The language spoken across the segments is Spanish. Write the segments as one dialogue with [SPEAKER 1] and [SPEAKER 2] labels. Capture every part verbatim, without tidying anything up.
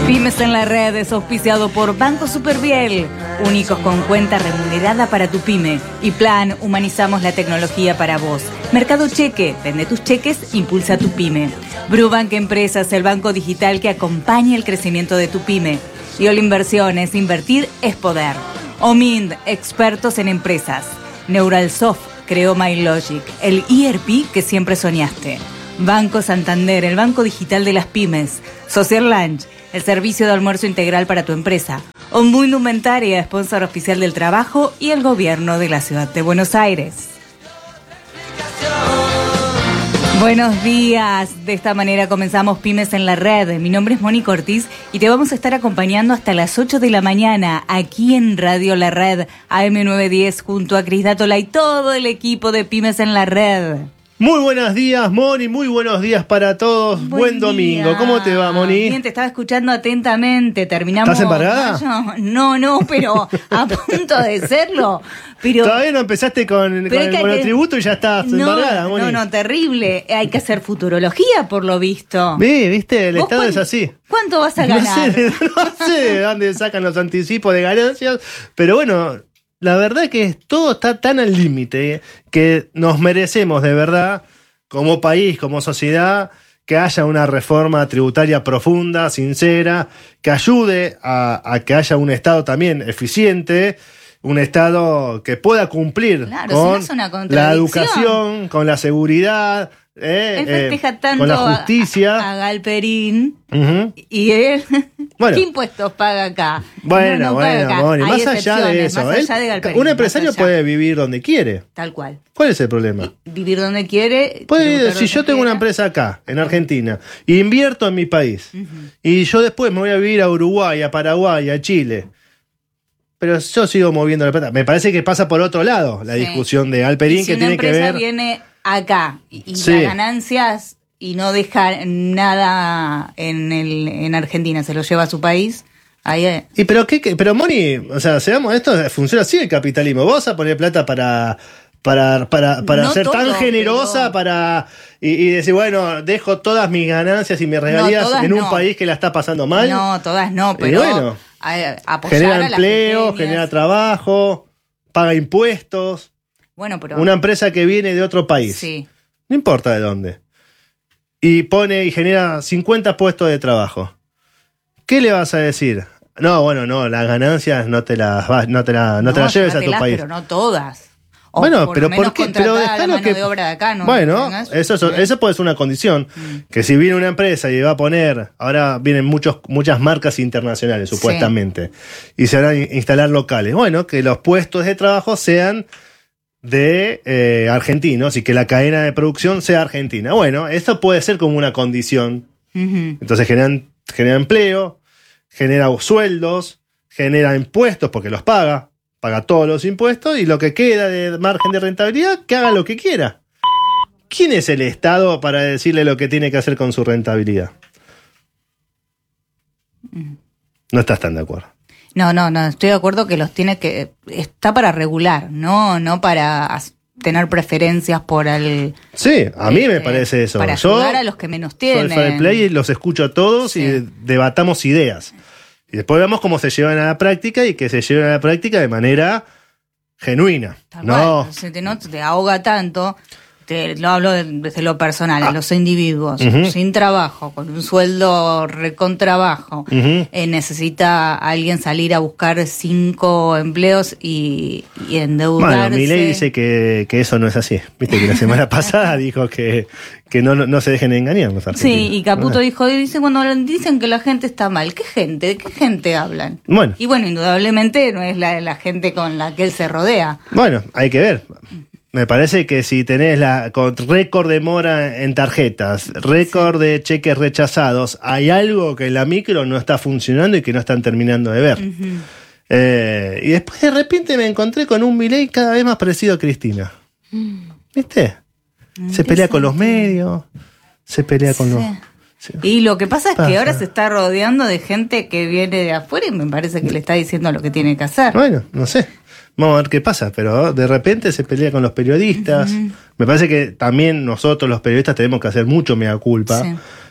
[SPEAKER 1] Pymes en la Red es auspiciado por Banco Superviel, únicos con cuenta remunerada para tu pyme. Y Plan, humanizamos la tecnología para vos. Mercado Cheque, vende tus cheques, impulsa tu pyme. Brubank Empresas, el banco digital que acompaña el crecimiento de tu pyme. Y All Inversiones, invertir es poder. Omind, expertos en empresas. Neuralsoft, creó MyLogic, el E R P que siempre soñaste. Banco Santander, el banco digital de las pymes. Social Lunch, el servicio de almuerzo integral para tu empresa. Ombu Indumentaria, sponsor oficial del trabajo, y el gobierno de la ciudad de Buenos Aires. Buenos días, de esta manera comenzamos Pymes en la Red. Mi nombre es Mónica Ortiz y te vamos a estar acompañando hasta las ocho de la mañana aquí en Radio La Red, A M novecientos diez, junto a Cris Dátola y todo el equipo de Pymes en la Red.
[SPEAKER 2] Muy buenos días, Moni, muy buenos días para todos. Buen, Buen domingo. ¿Cómo te va, Moni?
[SPEAKER 1] Bien, te estaba escuchando atentamente. Terminamos.
[SPEAKER 2] ¿Estás embargada?
[SPEAKER 1] No, no, pero a punto de serlo. Pero
[SPEAKER 2] todavía no empezaste con, con el monotributo y ya estás
[SPEAKER 1] no,
[SPEAKER 2] embargada, Moni.
[SPEAKER 1] No, no, terrible. Hay que hacer futurología, por lo visto.
[SPEAKER 2] Sí, viste, el Estado
[SPEAKER 1] cuán,
[SPEAKER 2] es así.
[SPEAKER 1] ¿Cuánto vas a ganar?
[SPEAKER 2] No sé, no sé de dónde sacan los anticipos de ganancias, pero bueno, la verdad es que todo está tan al límite que nos merecemos de verdad, como país, como sociedad, que haya una reforma tributaria profunda, sincera, que ayude a, a que haya un Estado también eficiente, un Estado que pueda cumplir
[SPEAKER 1] claro,
[SPEAKER 2] con
[SPEAKER 1] si no es una
[SPEAKER 2] la educación, con la seguridad, eh,
[SPEAKER 1] él festeja
[SPEAKER 2] eh,
[SPEAKER 1] tanto
[SPEAKER 2] con la justicia.
[SPEAKER 1] A, a Galperín,
[SPEAKER 2] uh-huh.
[SPEAKER 1] Y él,
[SPEAKER 2] bueno,
[SPEAKER 1] ¿qué impuestos paga acá?
[SPEAKER 2] Bueno,
[SPEAKER 1] no, no
[SPEAKER 2] bueno,
[SPEAKER 1] paga
[SPEAKER 2] Moni, más allá de eso,
[SPEAKER 1] más allá
[SPEAKER 2] él,
[SPEAKER 1] de Galperín,
[SPEAKER 2] un empresario puede vivir donde quiere.
[SPEAKER 1] Tal cual.
[SPEAKER 2] ¿Cuál es el problema?
[SPEAKER 1] Y vivir donde quiere.
[SPEAKER 2] Puede, si yo tengo quiera. una empresa acá, en Argentina, y invierto en mi país, uh-huh. y yo después me voy a vivir a Uruguay, a Paraguay, a Chile, pero yo sigo moviendo la plata. Me parece que pasa por otro lado la sí. discusión de Galperín,
[SPEAKER 1] si
[SPEAKER 2] que tiene que ver.
[SPEAKER 1] Si una empresa viene acá y
[SPEAKER 2] sí.
[SPEAKER 1] las ganancias y no deja nada en el en Argentina, se lo lleva a su país. Ahí
[SPEAKER 2] y pero qué, qué pero Moni, o sea, seamos esto, funciona así el capitalismo. Vos vas a poner plata para para para para no ser todo, tan generosa, pero para y, y decir, bueno, dejo todas mis ganancias y mis regalías no, en un no. país que la está pasando mal.
[SPEAKER 1] No, todas no, pero
[SPEAKER 2] y bueno,
[SPEAKER 1] a, apoyar
[SPEAKER 2] genera
[SPEAKER 1] a
[SPEAKER 2] empleo,
[SPEAKER 1] las
[SPEAKER 2] genera trabajo, paga impuestos.
[SPEAKER 1] Bueno, pero
[SPEAKER 2] una empresa que viene de otro país.
[SPEAKER 1] Sí.
[SPEAKER 2] No importa de dónde. Y pone y genera cincuenta puestos de trabajo. ¿Qué le vas a decir? No, bueno, no, las ganancias no te las vas, no te la, no no te las lleves a tu país.
[SPEAKER 1] Pero no todas. O
[SPEAKER 2] bueno,
[SPEAKER 1] por
[SPEAKER 2] pero
[SPEAKER 1] lo
[SPEAKER 2] ¿por qué? Pero déjalo que
[SPEAKER 1] de obra de acá, ¿no?
[SPEAKER 2] Bueno, eso, eso, eso puede ser una condición. Mm. Que si viene una empresa y va a poner, ahora vienen muchos, muchas marcas internacionales, supuestamente, sí. y se van a instalar locales. Bueno, que los puestos de trabajo sean de eh, argentinos y que la cadena de producción sea argentina. Bueno, esto puede ser como una condición. Uh-huh. Entonces generan, genera empleo, genera sueldos, genera impuestos porque los paga, paga todos los impuestos y lo que queda de margen de rentabilidad, que haga lo que quiera. ¿Quién es el Estado para decirle lo que tiene que hacer con su rentabilidad? Uh-huh. No estás tan de acuerdo.
[SPEAKER 1] No, no, no, estoy de acuerdo que los tiene que... Está para regular, no no para tener preferencias por el...
[SPEAKER 2] Sí, a mí
[SPEAKER 1] eh,
[SPEAKER 2] me parece eso.
[SPEAKER 1] Para
[SPEAKER 2] Yo
[SPEAKER 1] ayudar a los que menos tienen.
[SPEAKER 2] Soy Fair Play y los escucho a todos sí. y debatamos ideas. Y después vemos cómo se llevan a la práctica y que se llevan a la práctica de manera genuina.
[SPEAKER 1] Tal
[SPEAKER 2] no.
[SPEAKER 1] Cual, se te, no te ahoga tanto... Te, lo hablo desde lo personal, ah. los individuos uh-huh. sin trabajo, con un sueldo recontrabajo, uh-huh. eh, necesita alguien salir a buscar cinco empleos y, y endeudarse.
[SPEAKER 2] Bueno, Milei dice que, que eso no es así. Viste que la semana pasada dijo que, que no, no se dejen engañar los argentinos.
[SPEAKER 1] Sí, y Caputo dijo, dice cuando dicen que la gente está mal, ¿qué gente? ¿De qué gente hablan?
[SPEAKER 2] Bueno.
[SPEAKER 1] Y bueno, indudablemente no es la, la gente con la que él se rodea.
[SPEAKER 2] Bueno, hay que ver. Me parece que si tenés la con récord de mora en tarjetas, récord de cheques rechazados, hay algo que en la micro no está funcionando y que no están terminando de ver. Uh-huh. Eh, y después de repente me encontré con un Milei cada vez más parecido a Cristina. ¿Viste? Se pelea con los medios, se pelea con sí. los... Sí.
[SPEAKER 1] Y lo que pasa es pasa. que ahora se está rodeando de gente que viene de afuera y me parece que le está diciendo lo que tiene que hacer.
[SPEAKER 2] Bueno, no sé. Vamos a ver qué pasa, pero de repente se pelea con los periodistas. Uh-huh. Me parece que también nosotros los periodistas tenemos que hacer mucho mea culpa. Sí.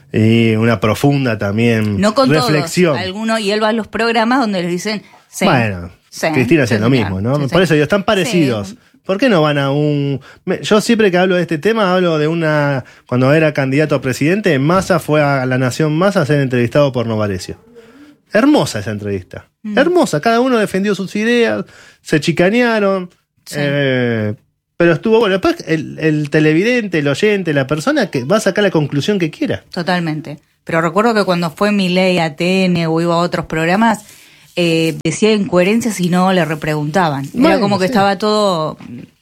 [SPEAKER 2] y una profunda también
[SPEAKER 1] no con
[SPEAKER 2] reflexión.
[SPEAKER 1] Todos, algunos, y él va a los programas donde les dicen, sí,
[SPEAKER 2] bueno,
[SPEAKER 1] sí,
[SPEAKER 2] Cristina hace
[SPEAKER 1] sí,
[SPEAKER 2] lo mismo, ¿no?
[SPEAKER 1] Sí,
[SPEAKER 2] Por
[SPEAKER 1] sí.
[SPEAKER 2] eso digo, están parecidos. Sí. ¿Por qué no van a un...? Yo siempre que hablo de este tema, hablo de una... Cuando era candidato a presidente, Massa fue a La Nación Más a ser entrevistado por Novarecio. Hermosa esa entrevista. Mm. Hermosa. Cada uno defendió sus ideas, se chicanearon. Sí. Eh, pero estuvo bueno. Después el, el televidente, el oyente, la persona que va a sacar la conclusión que quiera.
[SPEAKER 1] Totalmente. Pero recuerdo que cuando fue Milei a T N o iba a otros programas... Eh, decía incoherencias y no le repreguntaban. Bueno, era como que sí. Estaba todo...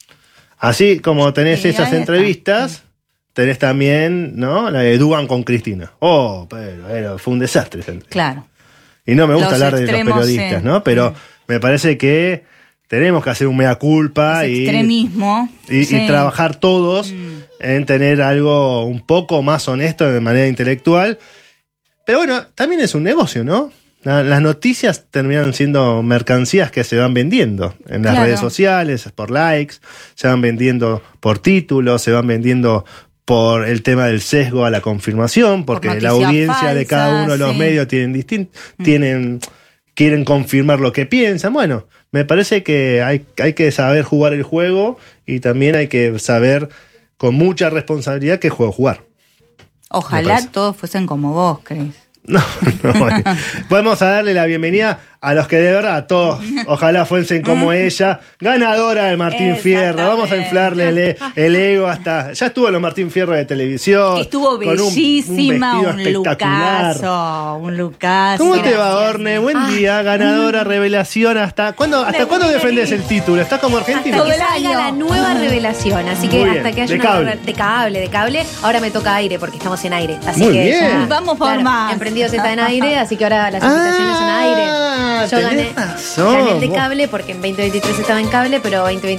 [SPEAKER 2] Así como tenés sí, esas entrevistas, está. Tenés también, ¿no? La de Dugan con Cristina. Oh, pero, pero fue un desastre.
[SPEAKER 1] Claro.
[SPEAKER 2] Y no me gusta los hablar de los periodistas, sí. ¿no? Pero mm. me parece que tenemos que hacer un mea culpa y,
[SPEAKER 1] extremismo,
[SPEAKER 2] y,
[SPEAKER 1] sí.
[SPEAKER 2] y trabajar todos mm. en tener algo un poco más honesto de manera intelectual. Pero bueno, también es un negocio, ¿no? Las noticias terminan siendo mercancías que se van vendiendo en las claro. redes sociales, por likes, se van vendiendo por títulos, se van vendiendo por el tema del sesgo a la confirmación, porque la audiencia falsa, de cada uno de los sí. medios tienen distin- mm. tienen, quieren confirmar lo que piensan. Bueno, me parece que hay, hay que saber jugar el juego y también hay que saber con mucha responsabilidad qué juego jugar.
[SPEAKER 1] Ojalá todos fuesen como vos, Cris.
[SPEAKER 2] No, no. Vamos a darle la bienvenida a los que de verdad, a todos, ojalá fuesen como ella, ganadora del Martín Fierro. Vamos a inflarle el, el ego hasta... Ya estuvo en los Martín Fierro de televisión.
[SPEAKER 1] Estuvo bellísima, un, un, un lucazo, un lucazo.
[SPEAKER 2] ¿Cómo te va, Orne? Buen Ay. día, ganadora, revelación. ¿Hasta cuándo, hasta cuándo defendés el título? ¿Estás como argentino?
[SPEAKER 3] Hasta que salga la nueva revelación, así que hasta que haya
[SPEAKER 2] de
[SPEAKER 3] una
[SPEAKER 2] cable.
[SPEAKER 3] de cable, de cable. Ahora me toca aire porque estamos en aire. Así
[SPEAKER 2] Muy
[SPEAKER 3] que
[SPEAKER 2] bien.
[SPEAKER 3] Ya,
[SPEAKER 1] vamos por
[SPEAKER 3] claro,
[SPEAKER 1] más.
[SPEAKER 3] Emprendidos está en aire, así que ahora las invitaciones son a aire. Yo gané, gané el de cable porque en veinte veintitrés estaba en cable, pero veinte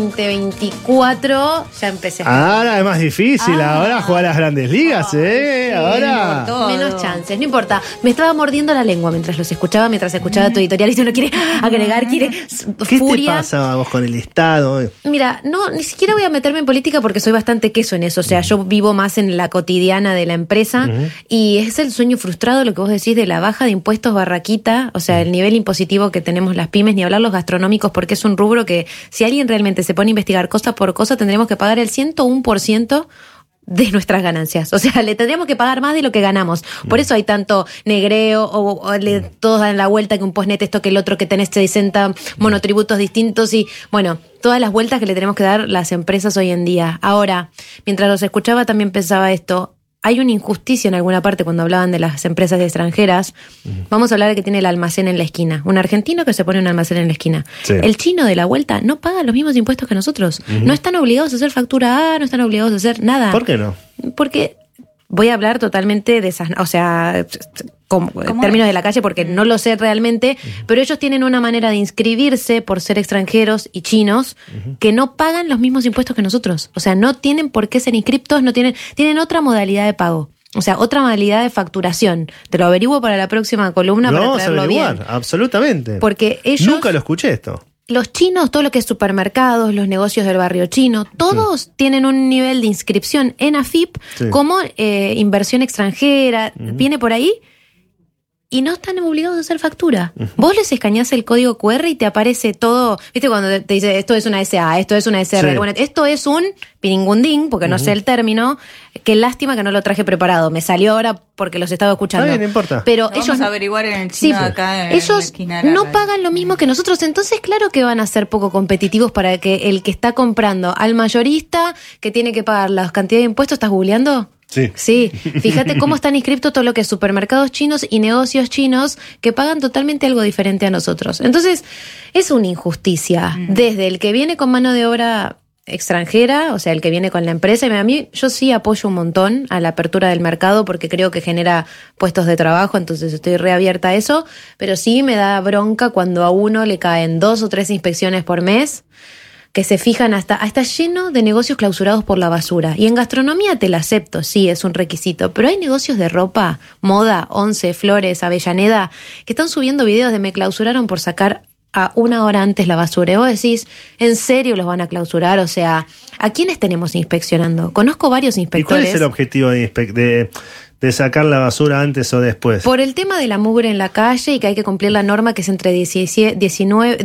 [SPEAKER 3] veinticuatro ya empecé a
[SPEAKER 2] Ahora es más difícil, ah. ahora jugar a las grandes ligas, oh, ¿eh? Sí, ahora.
[SPEAKER 3] Menos chances, no importa. Me estaba mordiendo la lengua mientras los escuchaba, mientras escuchaba tu editorial y si uno quiere agregar, quiere
[SPEAKER 2] ¿Qué
[SPEAKER 3] furia.
[SPEAKER 2] te pasa vos con el Estado?
[SPEAKER 3] Mira, no, ni siquiera voy a meterme en política porque soy bastante queso en eso. O sea, yo vivo más en la cotidiana de la empresa uh-huh. y es el sueño frustrado lo que vos decís de la baja de impuestos barraquita, o sea, el nivel impositivo que tenemos las pymes, ni hablar los gastronómicos, porque es un rubro que si alguien realmente se pone a investigar cosa por cosa, tendremos que pagar el ciento uno por ciento de nuestras ganancias. O sea, le tendríamos que pagar más de lo que ganamos. Por eso hay tanto negreo, o, o le, todos dan la vuelta que un postnet esto que el otro, que tenés sesenta monotributos distintos y, bueno, todas las vueltas que le tenemos que dar las empresas hoy en día. Ahora, mientras los escuchaba también pensaba esto. Hay una injusticia en alguna parte cuando hablaban de las empresas extranjeras. Uh-huh. Vamos a hablar de que tiene el almacén en la esquina. Un argentino que se pone un almacén en la esquina. Sí. El chino de la vuelta no paga los mismos impuestos que nosotros. Uh-huh. No están obligados a hacer factura A, no están obligados a hacer nada.
[SPEAKER 2] ¿Por qué no?
[SPEAKER 3] Porque voy a hablar totalmente de esas... O sea... Como términos de la calle porque no lo sé realmente, uh-huh. pero ellos tienen una manera de inscribirse por ser extranjeros y chinos uh-huh. que no pagan los mismos impuestos que nosotros. O sea, no tienen por qué ser inscriptos, no tienen, tienen otra modalidad de pago. O sea, otra modalidad de facturación. Te lo averiguo para la próxima columna
[SPEAKER 2] lo
[SPEAKER 3] para
[SPEAKER 2] vamos
[SPEAKER 3] traerlo
[SPEAKER 2] a averiguar,
[SPEAKER 3] bien.
[SPEAKER 2] Absolutamente.
[SPEAKER 3] Porque ellos...
[SPEAKER 2] Nunca lo escuché esto.
[SPEAKER 3] Los chinos, todo lo que es supermercados, los negocios del barrio chino, todos sí. tienen un nivel de inscripción en A F I P sí. como eh, inversión extranjera. Uh-huh. Viene por ahí. Y no están obligados a hacer factura. Uh-huh. Vos les escaneás el código cu erre y te aparece todo. ¿Viste cuando te dice esto es una ese a, esto es una ese erre? Sí. Bueno, esto es un piringundín, porque uh-huh. no sé el término. Qué lástima que no lo traje preparado. Me salió ahora porque los estaba escuchando.
[SPEAKER 2] Está bien, no importa.
[SPEAKER 3] Pero
[SPEAKER 1] lo
[SPEAKER 3] ellos
[SPEAKER 1] vamos a averiguar en el chino
[SPEAKER 3] sí,
[SPEAKER 1] acá. En
[SPEAKER 3] ellos
[SPEAKER 1] la esquina de la
[SPEAKER 3] no
[SPEAKER 1] radio.
[SPEAKER 3] pagan lo mismo que nosotros. Entonces, claro que van a ser poco competitivos para que el que está comprando al mayorista, que tiene que pagar la cantidad de impuestos, ¿estás googleando?
[SPEAKER 2] Sí.
[SPEAKER 3] Sí, fíjate cómo están inscriptos todo lo que es supermercados chinos y negocios chinos que pagan totalmente algo diferente a nosotros. Entonces, es una injusticia. Mm. Desde el que viene con mano de obra extranjera, o sea, el que viene con la empresa, y a mí yo sí apoyo un montón a la apertura del mercado porque creo que genera puestos de trabajo, entonces estoy reabierta a eso, pero sí me da bronca cuando a uno le caen dos o tres inspecciones por mes, que se fijan hasta, hasta lleno de negocios clausurados por la basura. Y en gastronomía te la acepto, sí, es un requisito, pero hay negocios de ropa, moda, Once, Flores, Avellaneda, que están subiendo videos de me clausuraron por sacar a una hora antes la basura. Y vos decís, ¿en serio los van a clausurar? O sea, ¿a quiénes tenemos inspeccionando? Conozco varios inspectores.
[SPEAKER 2] ¿Y cuál es el objetivo de, inspe- de, de sacar la basura antes o después?
[SPEAKER 3] Por el tema de la mugre en la calle y que hay que cumplir la norma que es entre diecinueve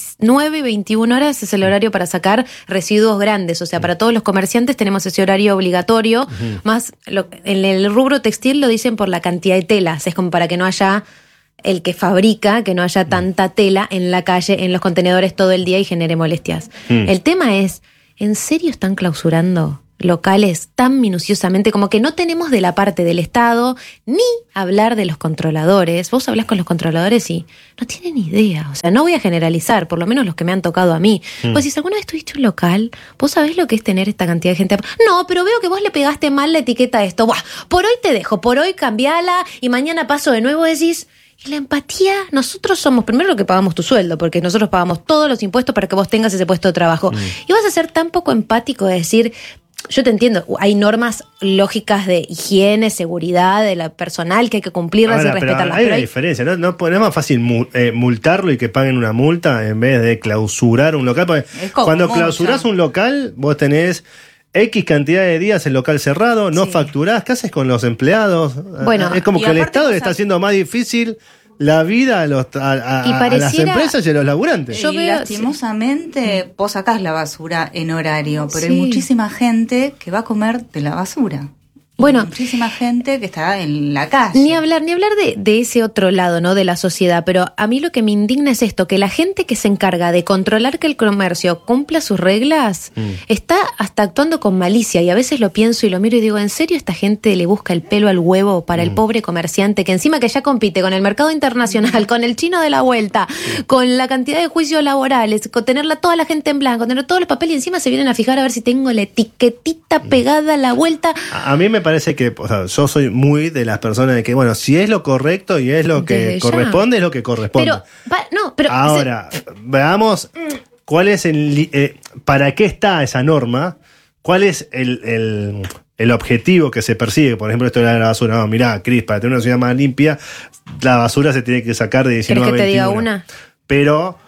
[SPEAKER 3] y veintiuna horas es el horario para sacar residuos grandes. O sea, para todos los comerciantes tenemos ese horario obligatorio. Uh-huh. Más lo, en el rubro textil lo dicen por la cantidad de telas. Es como para que no haya el que fabrica, que no haya tanta tela en la calle, en los contenedores todo el día y genere molestias. Uh-huh. El tema es, ¿en serio están clausurando locales tan minuciosamente? Como que no tenemos de la parte del Estado ni hablar de los controladores. Vos hablás con los controladores y no tienen idea. O sea, no voy a generalizar, por lo menos los que me han tocado a mí. Mm. Pues si alguna vez tuviste un local, ¿vos sabés lo que es tener esta cantidad de gente? No, pero veo que vos le pegaste mal la etiqueta a esto. Buah, por hoy te dejo, por hoy cambiala y mañana paso de nuevo. Decís, y la empatía, nosotros somos primero lo que pagamos tu sueldo, porque nosotros pagamos todos los impuestos para que vos tengas ese puesto de trabajo. Mm. Y vas a ser tan poco empático de decir, yo te entiendo, hay normas lógicas de higiene, seguridad, de la personal que hay que cumplirlas Ahora, y respetarlas.
[SPEAKER 2] Pero hay pero una hay... diferencia, ¿no? ¿No es más fácil mu- eh, multarlo y que paguen una multa en vez de clausurar un local? Porque cuando mucho. clausurás un local, vos tenés X cantidad de días el local cerrado, no sí. facturás, ¿qué haces con los empleados?
[SPEAKER 3] Bueno,
[SPEAKER 2] es como que el Estado le está haciendo más difícil la vida a, los, a, a, a las empresas y a los laburantes.
[SPEAKER 1] Yo veo, lastimosamente, sí. vos sacás la basura en horario, pero sí. hay muchísima gente que va a comer de la basura. Bueno, muchísima gente que está en la calle.
[SPEAKER 3] Ni hablar, ni hablar de, de ese otro lado, ¿no? De la sociedad, pero a mí lo que me indigna es esto, que la gente que se encarga de controlar que el comercio cumpla sus reglas, mm. está hasta actuando con malicia, y a veces lo pienso y lo miro y digo, ¿en serio esta gente le busca el pelo al huevo para mm. el pobre comerciante que encima que ya compite con el mercado internacional, mm. con el chino de la vuelta, mm. con la cantidad de juicios laborales, con tenerla toda la gente en blanco, tener todos los papeles y encima se vienen a fijar a ver si tengo la etiquetita pegada a la vuelta?
[SPEAKER 2] A, a mí me parece que, o sea, yo soy muy de las personas de que, bueno, si es lo correcto y es lo que Desde corresponde, ya. es lo que corresponde.
[SPEAKER 3] Pero, va, no, pero
[SPEAKER 2] ahora, se... veamos cuál es el, eh, para qué está esa norma, cuál es el, el, el objetivo que se persigue. Por ejemplo, esto de la basura. No, mirá, Cris, para tener una ciudad más limpia, la basura se tiene que sacar de diecinueve a veintiuno.
[SPEAKER 3] ¿Querés que te diga una?
[SPEAKER 2] Pero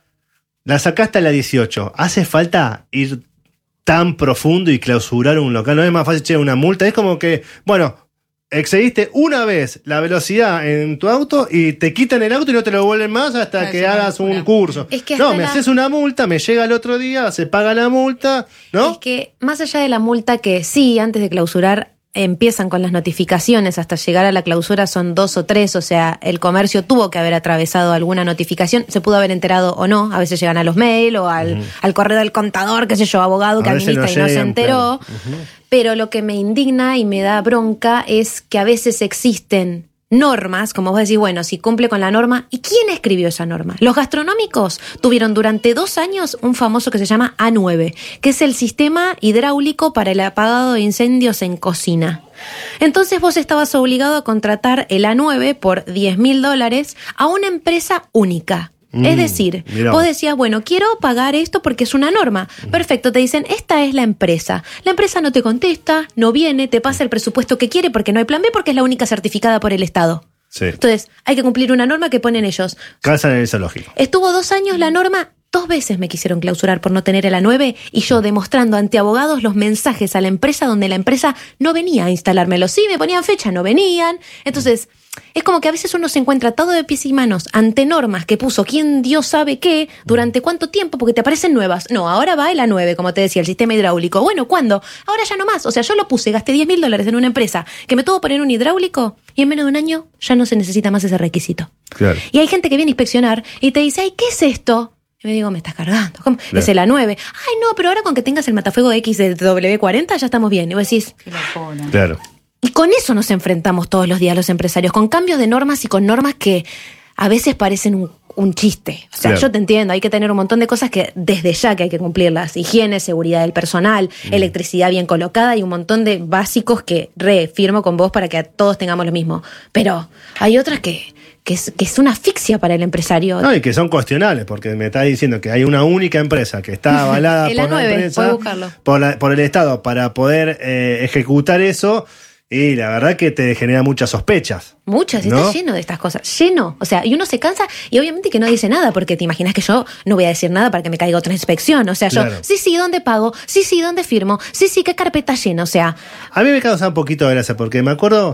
[SPEAKER 2] la sacaste a la dieciocho. ¿Hace falta ir tan profundo y clausurar un local? No es más fácil echar una multa. Es como que, bueno, excediste una vez la velocidad en tu auto y te quitan el auto y no te lo vuelven más hasta no, que hagas un curso. Es que no, me la... haces una multa, me llega el otro día, se paga la multa, ¿no?
[SPEAKER 3] Es que más allá de la multa, que sí, antes de clausurar empiezan con las notificaciones, hasta llegar a la clausura son dos o tres, o sea, el comercio tuvo que haber atravesado alguna notificación, se pudo haber enterado o no, a veces llegan a los mail o al, uh-huh. al correo del contador, qué sé yo, abogado que administra no y no llegan, se enteró, claro. uh-huh. pero lo que me indigna y me da bronca es que a veces existen normas, como vos decís, bueno, si cumple con la norma, ¿y quién escribió esa norma? Los gastronómicos tuvieron durante dos años un famoso que se llama A nueve, que es el sistema hidráulico para el apagado de incendios en cocina. Entonces vos estabas obligado a contratar el A nueve por diez mil dólares a una empresa única. Mm, es decir, mirá. Vos decías, bueno, quiero pagar esto porque es una norma. Perfecto, te dicen, esta es la empresa. La empresa no te contesta, no viene, te pasa el presupuesto que quiere porque no hay plan B, porque es la única certificada por el Estado.
[SPEAKER 2] Sí.
[SPEAKER 3] Entonces, hay que cumplir una norma que ponen ellos.
[SPEAKER 2] Casa en el zoológico.
[SPEAKER 3] Estuvo dos años la norma, dos veces me quisieron clausurar por no tener el A nueve y yo demostrando ante abogados los mensajes a la empresa donde la empresa no venía a instalármelo. Sí, me ponían fecha, no venían. Entonces, es como que a veces uno se encuentra atado de pies y manos ante normas que puso quién Dios sabe qué, durante cuánto tiempo, porque te aparecen nuevas. No, ahora va el A nueve, como te decía, el sistema hidráulico. Bueno, ¿cuándo? Ahora ya no más. O sea, yo lo puse, gasté diez mil dólares en una empresa que me tuvo que poner un hidráulico y en menos de un año ya no se necesita más ese requisito.
[SPEAKER 2] Claro.
[SPEAKER 3] Y hay gente que viene a inspeccionar y te dice, ay, ¿qué es esto? Y me digo, me estás cargando. ¿Cómo? Claro. Es el A nueve. Ay, no, pero ahora con que tengas el matafuego X de W cuarenta ya estamos bien. Y vos decís,
[SPEAKER 1] qué locura.
[SPEAKER 2] Claro.
[SPEAKER 3] Y con eso nos enfrentamos todos los días los empresarios, con cambios de normas y con normas que a veces parecen un, un chiste. O sea, claro. yo te entiendo, hay que tener un montón de cosas que desde ya que hay que cumplirlas. Higiene, seguridad del personal, mm. electricidad bien colocada y un montón de básicos que refirmo con vos para que todos tengamos lo mismo. Pero hay otras que... Que es, que es una asfixia para el empresario.
[SPEAKER 2] No, y que son cuestionables, porque me está diciendo que hay una única empresa que está avalada por la empresa, por, la, por el Estado, para poder eh, ejecutar eso, y la verdad que te genera muchas sospechas.
[SPEAKER 3] Muchas, ¿no? Está lleno de estas cosas, lleno. O sea, y uno se cansa y obviamente que no dice nada, porque te imaginas que yo no voy a decir nada para que me caiga otra inspección. O sea, yo, claro. sí, sí, ¿dónde pago? Sí, sí, ¿dónde firmo? Sí, sí, ¿qué carpeta lleno? O sea...
[SPEAKER 2] A mí me causa un poquito de gracia, porque me acuerdo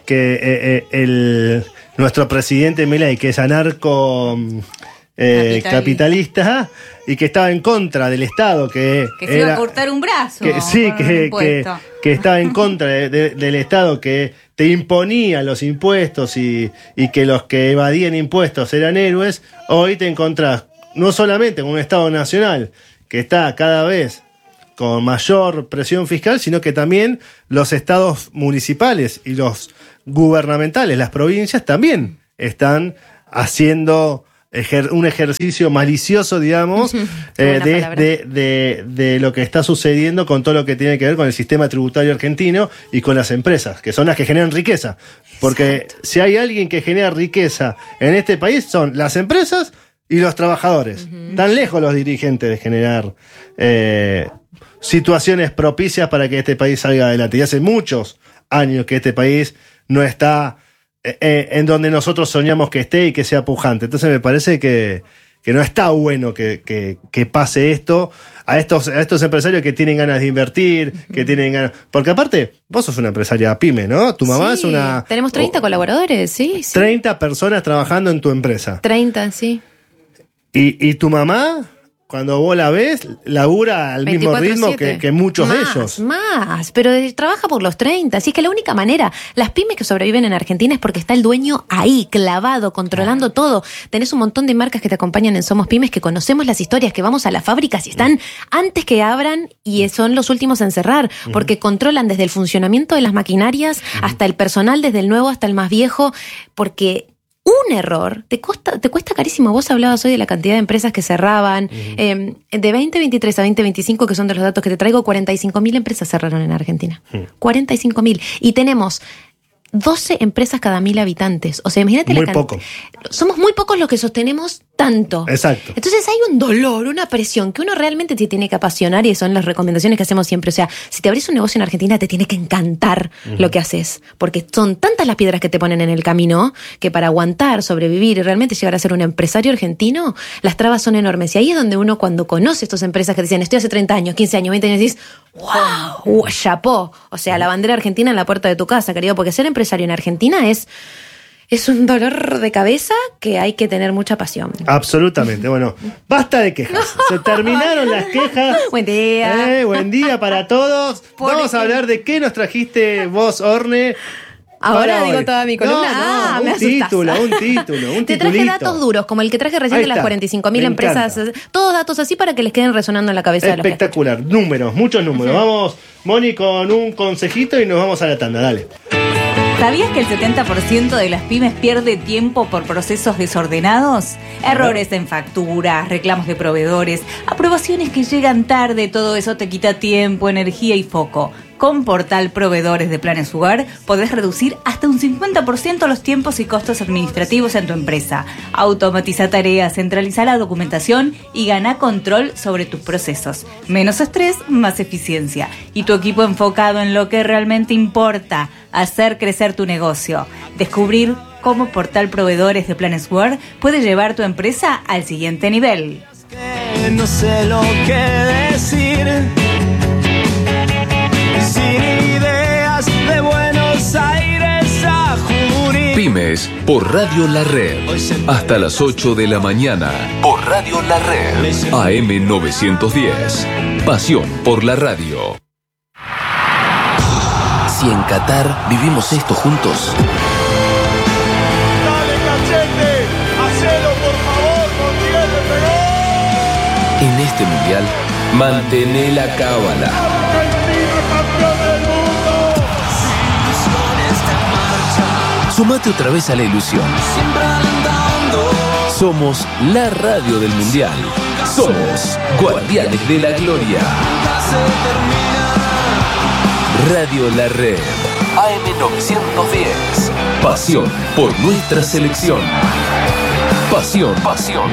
[SPEAKER 2] que eh, el, nuestro presidente Milei, que es anarco eh,
[SPEAKER 1] Capitalista.
[SPEAKER 2] capitalista y que estaba en contra del Estado, que,
[SPEAKER 1] Que se
[SPEAKER 2] era,
[SPEAKER 1] iba a cortar un brazo.
[SPEAKER 2] que, sí,
[SPEAKER 1] con un
[SPEAKER 2] que, que,
[SPEAKER 1] impuesto.
[SPEAKER 2] que estaba en contra de, de, del Estado, que te imponía los impuestos y, y que los que evadían impuestos eran héroes. Hoy te encontrás no solamente con un Estado nacional que está cada vez con mayor presión fiscal, sino que también los estados municipales y los gubernamentales, las provincias, también están haciendo ejer- un ejercicio malicioso, digamos, eh, de, de, de, de lo que está sucediendo con todo lo que tiene que ver con el sistema tributario argentino y con las empresas, que son las que generan riqueza. Porque Exacto. si hay alguien que genera riqueza en este país, son las empresas y los trabajadores. Uh-huh. Tan lejos los dirigentes de generar eh, situaciones propicias para que este país salga adelante. Y hace muchos años que este país no está eh, en donde nosotros soñamos que esté y que sea pujante. Entonces me parece que, que no está bueno que, que, que pase esto a estos, a estos empresarios que tienen ganas de invertir, uh-huh. que tienen ganas... Porque aparte, vos sos una empresaria pyme, ¿no? Tu mamá
[SPEAKER 3] sí,
[SPEAKER 2] es una...
[SPEAKER 3] Tenemos treinta oh, colaboradores, sí, sí.
[SPEAKER 2] treinta personas trabajando en tu empresa.
[SPEAKER 3] treinta, sí.
[SPEAKER 2] ¿Y, y tu mamá, cuando vos la ves, labura al mismo ritmo que, que muchos
[SPEAKER 3] más,
[SPEAKER 2] de ellos?
[SPEAKER 3] Más, pero trabaja por los treinta. Así que la única manera, las pymes que sobreviven en Argentina es porque está el dueño ahí, clavado, controlando ah. todo. Tenés un montón de marcas que te acompañan en Somos Pymes, que conocemos las historias, que vamos a las fábricas y están antes que abran y son los últimos en cerrar, uh-huh. porque controlan desde el funcionamiento de las maquinarias uh-huh. hasta el personal, desde el nuevo hasta el más viejo, porque... Un error te cuesta, te cuesta carísimo. Vos hablabas hoy de la cantidad de empresas que cerraban. Uh-huh. Eh, de veinte veintitrés a veinte veinticinco, que son de los datos que te traigo, cuarenta y cinco mil empresas cerraron en Argentina. Uh-huh. cuarenta y cinco mil. Y tenemos doce empresas cada mil habitantes. O sea, imagínate
[SPEAKER 2] muy
[SPEAKER 3] la
[SPEAKER 2] poco.
[SPEAKER 3] Somos muy pocos los que sostenemos tanto.
[SPEAKER 2] Exacto.
[SPEAKER 3] Entonces hay un dolor, una presión que uno realmente te tiene que apasionar, y son las recomendaciones que hacemos siempre. O sea, si te abrís un negocio en Argentina, te tiene que encantar uh-huh. lo que haces, porque son tantas las piedras que te ponen en el camino que para aguantar, sobrevivir y realmente llegar a ser un empresario argentino, las trabas son enormes. Y ahí es donde uno, cuando conoce estas empresas que dicen, estoy hace treinta años, quince años, veinte años, dices, wow, chapó. O sea, la bandera argentina en la puerta de tu casa, querido, porque ser empresario en Argentina es... Es un dolor de cabeza que hay que tener mucha pasión.
[SPEAKER 2] Absolutamente. Bueno, basta de quejas. Se terminaron las quejas.
[SPEAKER 3] Buen día.
[SPEAKER 2] Eh, buen día para todos. Por Vamos a hablar de qué nos trajiste vos, Orne.
[SPEAKER 3] Ahora digo hoy. Toda mi columna.
[SPEAKER 2] No, no,
[SPEAKER 3] ah,
[SPEAKER 2] un
[SPEAKER 3] me
[SPEAKER 2] título, un título, un
[SPEAKER 3] Te traje datos duros, como el que traje recién de las cuarenta y cinco mil empresas. Encanta. Todos datos así para que les queden resonando en la cabeza.
[SPEAKER 2] Espectacular.
[SPEAKER 3] De los
[SPEAKER 2] números, muchos números. Uh-huh. Vamos, Moni, con un consejito y nos vamos a la tanda. Dale.
[SPEAKER 1] ¿Sabías que el setenta por ciento de las pymes pierde tiempo por procesos desordenados? Errores en facturas, reclamos de proveedores, aprobaciones que llegan tarde, todo eso te quita tiempo, energía y foco. Con Portal Proveedores de Planes Hogar podés reducir hasta un cincuenta por ciento los tiempos y costos administrativos en tu empresa. Automatiza tareas, centraliza la documentación y gana control sobre tus procesos. Menos estrés, más eficiencia. Y tu equipo enfocado en lo que realmente importa, hacer crecer tu negocio. Descubrir cómo Portal Proveedores de Planes Hogar puede llevar tu empresa al siguiente nivel.
[SPEAKER 4] No sé lo que decir. Sin ideas de Buenos Aires a Junín.
[SPEAKER 5] Pymes por Radio La Red. Hasta las ocho de la mañana. Por Radio La Red. A M novecientos diez. Pasión por la radio. Si en Qatar vivimos esto juntos.
[SPEAKER 4] Dale, Cachete. Hacelo, por favor, Montiel le pegó.
[SPEAKER 5] En este mundial, mantené la cábala. Sumate otra vez a la ilusión. Somos la radio del mundial. Somos Guardianes de la Gloria. Radio La Red. A M novecientos diez. Pasión por nuestra selección. Pasión, pasión.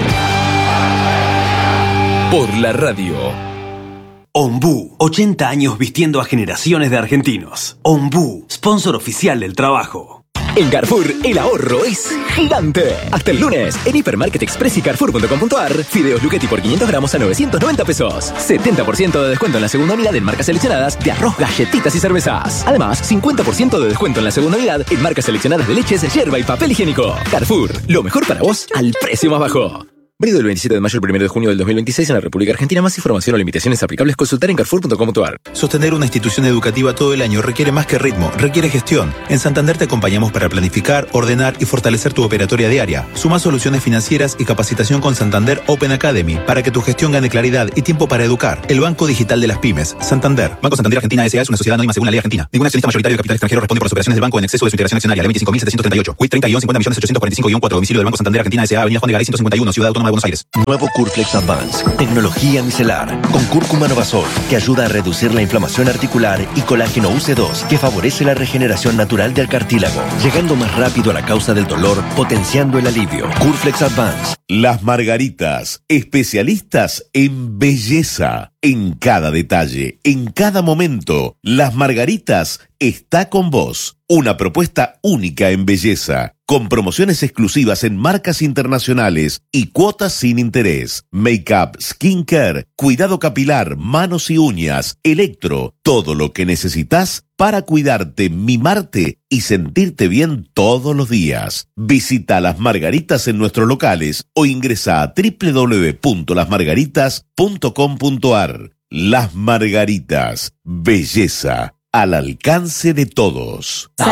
[SPEAKER 5] Por la radio.
[SPEAKER 6] Ombú, ochenta años vistiendo a generaciones de argentinos. Ombú, sponsor oficial del trabajo.
[SPEAKER 7] En Carrefour, el ahorro es gigante. Hasta el lunes, en Hipermarket Express y Carrefour punto com punto a r, fideos Luchetti por quinientos gramos a novecientos noventa pesos. setenta por ciento de descuento en la segunda unidad en marcas seleccionadas de arroz, galletitas y cervezas. Además, cincuenta por ciento de descuento en la segunda unidad en marcas seleccionadas de leches, yerba y papel higiénico. Carrefour, lo mejor para vos al precio más bajo. Válido del veintisiete de mayo al primero de junio del dos mil veintiséis en la República Argentina. Más información o limitaciones aplicables consultar en carrefour punto com punto a r.
[SPEAKER 8] Sostener una institución educativa todo el año requiere más que ritmo, requiere gestión. En Santander te acompañamos para planificar, ordenar y fortalecer tu operatoria diaria. Suma soluciones financieras y capacitación con Santander Open Academy para que tu gestión gane claridad y tiempo para educar. El Banco Digital de las Pymes. Santander. Banco Santander Argentina S A es una sociedad anónima según la ley argentina. Ningún accionista mayoritario de capital extranjero responde por las operaciones del banco en exceso de su integración accionaria. Ley veinticinco mil setecientos treinta y ocho. Quit treinta y cincuenta millones ochocientos cuarenta y cinco cuatro. Domicilio del Banco Santander Argentina S A. Avenida Juan de Garay ciento cincuenta y uno, Ciudad Autónoma de Buenos Aires.
[SPEAKER 6] Nuevo Curflex Advance, tecnología micelar, con cúrcuma novasol, que ayuda a reducir la inflamación articular, y colágeno U C dos, que favorece la regeneración natural del cartílago, llegando más rápido a la causa del dolor, potenciando el alivio. Curflex Advance.
[SPEAKER 9] Las Margaritas, especialistas en belleza. En cada detalle, en cada momento, Las Margaritas está con vos. Una propuesta única en belleza, con promociones exclusivas en marcas internacionales y cuotas sin interés. Make-up, skincare, cuidado capilar, manos y uñas, electro, todo lo que necesitas para cuidarte, mimarte y sentirte bien todos los días. Visita Las Margaritas en nuestros locales o ingresa a doble u doble u doble u punto las margaritas punto com punto a r. Las Margaritas, belleza al alcance de todos.